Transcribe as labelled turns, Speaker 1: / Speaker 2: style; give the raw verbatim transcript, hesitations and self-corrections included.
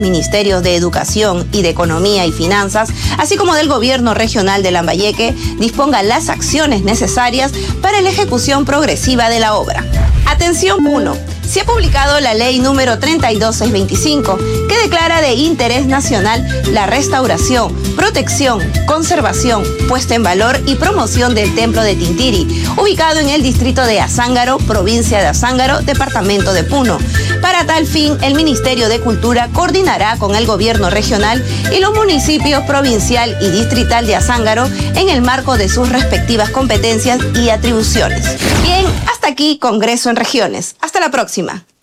Speaker 1: Ministerios de Educación y de Economía y Finanzas, así como del Gobierno Regional de Lambayeque, disponga las acciones necesarias para la ejecución progresiva de la obra. Atención uno. Se ha publicado la ley número treinta y dos mil seiscientos veinticinco, que declara de interés nacional la restauración, protección, conservación, puesta en valor y promoción del Templo de Tintiri, ubicado en el distrito de Azángaro, provincia de Azángaro, departamento de Puno. Para tal fin, el Ministerio de Cultura coordinará con el Gobierno Regional y los municipios provincial y distrital de Azángaro en el marco de sus respectivas competencias y atribuciones. Bien, hasta aquí Congreso en Regiones. Hasta la próxima.